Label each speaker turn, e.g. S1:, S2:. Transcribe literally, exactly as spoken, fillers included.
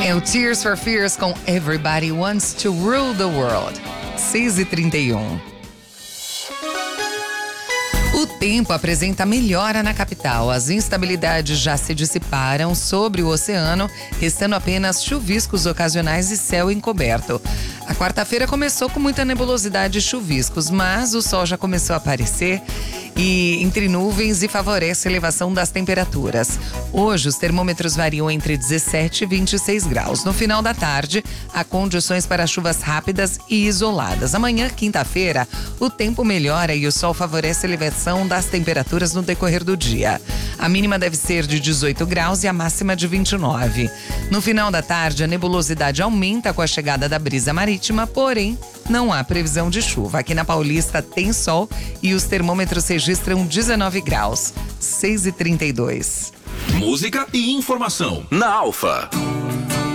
S1: É o Tears for Fears com Everybody Wants to Rule the World. seis e trinta e um. O tempo apresenta melhora na capital. As instabilidades já se dissiparam sobre o oceano, restando apenas chuviscos ocasionais e céu encoberto. A quarta-feira começou com muita nebulosidade e chuviscos, mas o sol já começou a aparecer e entre nuvens e favorece a elevação das temperaturas. Hoje, os termômetros variam entre dezessete e vinte e seis graus. No final da tarde, há condições para chuvas rápidas e isoladas. Amanhã, quinta-feira, o tempo melhora e o sol favorece a elevação das temperaturas no decorrer do dia. A mínima deve ser de dezoito graus e a máxima de vinte e nove. No final da tarde, a nebulosidade aumenta com a chegada da brisa marítima, porém, não há previsão de chuva. Aqui na Paulista tem sol e os termômetros registram dezenove graus. seis e trinta e dois.
S2: Música e informação na Alfa.